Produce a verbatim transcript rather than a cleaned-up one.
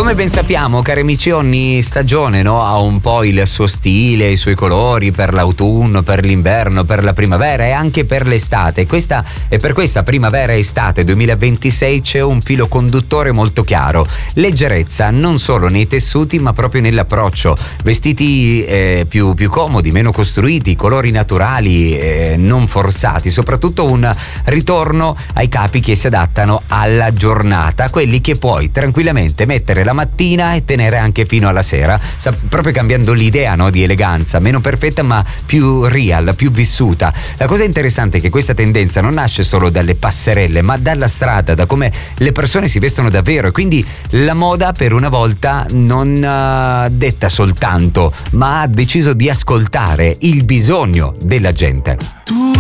Come ben sappiamo, cari amici, ogni stagione, no, ha un po' il suo stile, i suoi colori per l'autunno, per l'inverno, per la primavera e anche per l'estate. Questa, e per questa primavera-estate duemilaventisei c'è un filo conduttore molto chiaro: leggerezza, non solo nei tessuti ma proprio nell'approccio. Vestiti eh, più, più comodi, meno costruiti, colori naturali, eh, non forzati, soprattutto un ritorno ai capi che si adattano alla giornata, quelli che puoi tranquillamente mettere la mattina e tenere anche fino alla sera, proprio cambiando l'idea, no, di eleganza, meno perfetta ma più real, più vissuta. La cosa interessante è che questa tendenza non nasce solo dalle passerelle ma dalla strada, da come le persone si vestono davvero, e quindi la moda per una volta non uh, detta soltanto ma ha deciso di ascoltare il bisogno della gente.